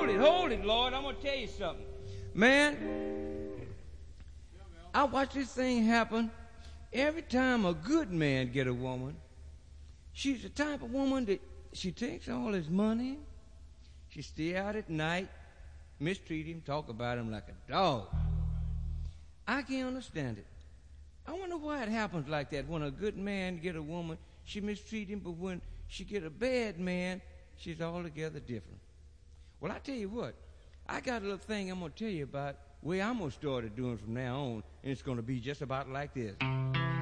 hold it, Lord. I'm going to tell you something. Man, I watch this thing happen every time a good man get a woman. She's the type of woman that she takes all his money. She stay out at night, mistreat him, talk about him like a dog. I can't understand it. I wonder why it happens like that. When a good man get a woman, she mistreat him, but when she get a bad man, she's altogether different. Well, I tell you what, I got a little thing I'm going to tell you about the way I'm going to start doing from now on, and it's going to be just about like this.